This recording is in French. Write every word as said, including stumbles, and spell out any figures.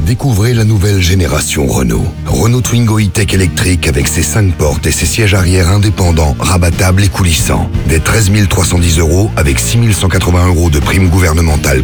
Découvrez la nouvelle génération Renault. Renault Twingo E-Tech électrique avec ses cinq portes et ses sièges arrière indépendants, rabattables et coulissants. Des treize mille trois cent dix euros avec six mille cent quatre-vingts euros de prime gouvernementale